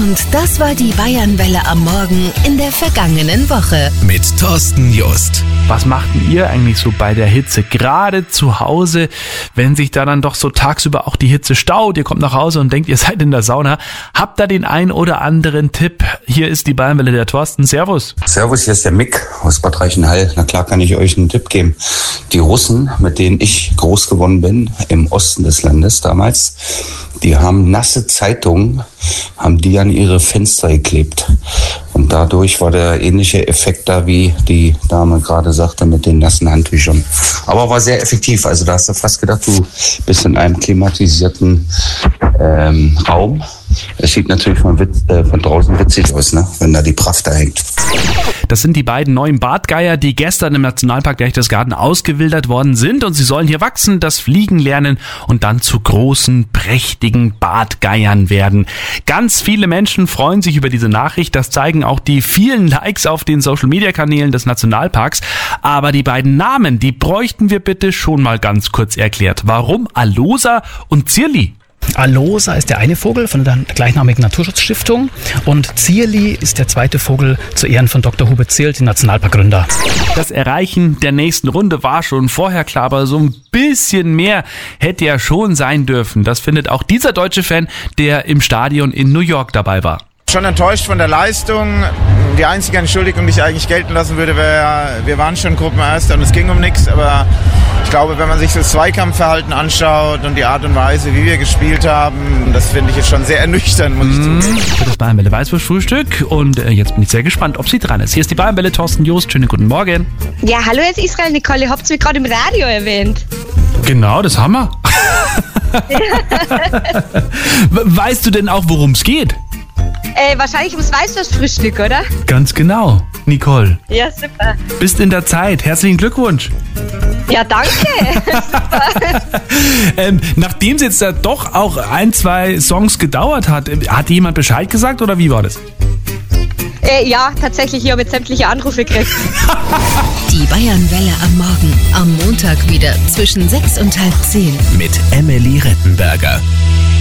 Und das war die Bayernwelle am Morgen in der vergangenen Woche. Mit Thorsten Just. Was macht ihr eigentlich so bei der Hitze? Gerade zu Hause, wenn sich da dann doch so tagsüber auch die Hitze staut. Ihr kommt nach Hause und denkt, ihr seid in der Sauna. Habt da den ein oder anderen Tipp? Hier ist die Bayernwelle, der Thorsten. Servus. Servus, hier ist der Mick aus Bad Reichenhall. Na klar kann ich euch einen Tipp geben. Die Russen, mit denen ich groß geworden bin, im Osten des Landes damals, die haben nasse Zeitungen, haben die an ihre Fenster geklebt. Und dadurch war der ähnliche Effekt da, wie die Dame gerade sagte, mit den nassen Handtüchern. Aber war sehr effektiv. Also da hast du fast gedacht, du bist in einem klimatisierten Raum. Es sieht natürlich von draußen witzig aus, ne? Wenn da die Praft da hängt. Das sind die beiden neuen Bartgeier, die gestern im Nationalpark Berchtesgaden ausgewildert worden sind. Und sie sollen hier wachsen, das Fliegen lernen und dann zu großen, prächtigen Bartgeiern werden. Ganz viele Menschen freuen sich über diese Nachricht. Das zeigen auch die vielen Likes auf den Social-Media-Kanälen des Nationalparks. Aber die beiden Namen, die bräuchten wir bitte schon mal ganz kurz erklärt. Warum Alosa und Zierli? Alosa ist der eine Vogel von der gleichnamigen Naturschutzstiftung und Zierli ist der zweite Vogel zu Ehren von Dr. Hubert Zierl, dem Nationalparkgründer. Das Erreichen der nächsten Runde war schon vorher klar, aber so ein bisschen mehr hätte ja schon sein dürfen. Das findet auch dieser deutsche Fan, der im Stadion in New York dabei war. Schon enttäuscht von der Leistung. Die einzige Entschuldigung, die ich eigentlich gelten lassen würde, wäre, wir waren schon Gruppenerster und es ging um nichts. Aber ich glaube, wenn man sich das Zweikampfverhalten anschaut und die Art und Weise, wie wir gespielt haben, das finde ich jetzt schon sehr ernüchternd, muss ich zugeben. Für das Bayernwelle Weißwurst-Frühstück. Und jetzt bin ich sehr gespannt, ob sie dran ist. Hier ist die Bayernwelle, Thorsten Just. Schönen guten Morgen. Ja, hallo, jetzt Israel Nicole. Ihr habt es mir gerade im Radio erwähnt. Genau, das haben wir. Weißt du denn auch, worum es geht? Wahrscheinlich ums Weißwurstfrühstück, oder? Ganz genau, Nicole. Ja, super. Bist in der Zeit. Herzlichen Glückwunsch. Ja, danke. Super. Nachdem es jetzt da doch auch 1-2 Songs gedauert hat jemand Bescheid gesagt oder wie war das? Ja, tatsächlich. Ich habe jetzt sämtliche Anrufe gekriegt. Die Bayernwelle am Morgen. Am Montag wieder zwischen 6 und halb 10. Mit Emily Rettenberger.